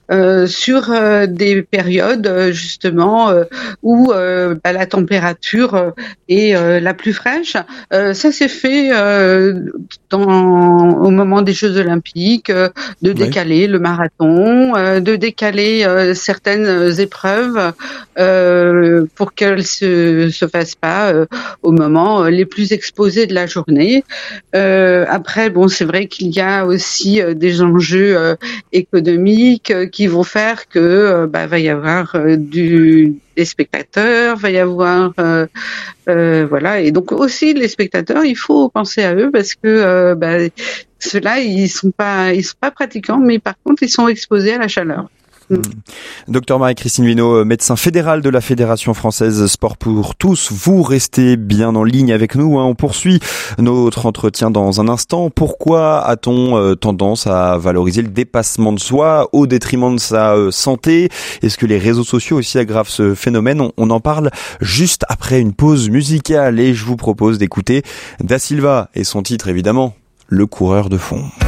sur des périodes justement où la température est la plus fraîche. Ça s'est fait au moment des Jeux Olympiques, de Oui. décaler le marathon, de décaler certaines épreuves pour qu'elles se fassent pas au moment les plus exposés de la journée. Après, bon, c'est vrai qu'il y a aussi des enjeux économiques qui vont faire que va y avoir des spectateurs, va y avoir voilà. Et donc aussi les spectateurs, il faut penser à eux parce que ceux-là ils sont pas pratiquants, mais par contre ils sont exposés à la chaleur. Docteur Marie-Christine Huineau, médecin fédéral de la Fédération française Sport pour tous, vous restez bien en ligne avec nous. On poursuit notre entretien dans un instant. Pourquoi a-t-on tendance à valoriser le dépassement de soi au détriment de sa santé? Est-ce que les réseaux sociaux aussi aggravent ce phénomène? On en parle juste après une pause musicale et je vous propose d'écouter Da Silva et son titre évidemment, Le coureur de fond.